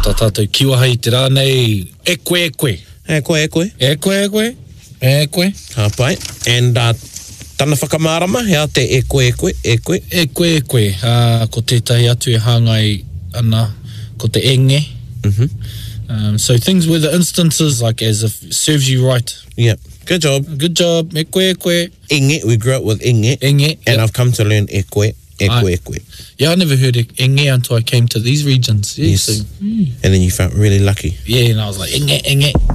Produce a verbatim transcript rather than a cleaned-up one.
tā tātou kiwahai te rānei, e koe, e koe. E koe, e koe. E koe, e koe. E koe. Ha pai. And uh, tana whakamārama, hea te e koe, e koe, e koe. E koe, e koe. Uh, ko tētahi atu e hāngai ana, ko te enge. Mm-hmm. Um, so things where the instances, like as if it serves you right. Yep. Good job. Good job. E koe, e koe. Inge, we grew up with inge. Inge. And yep. I've come to learn e koe, e koe, e koe. Yeah, I never heard enge until I came to these regions. Yeah, yes. So, mm. And then you felt really lucky. Yeah, and I was like, enge, enge.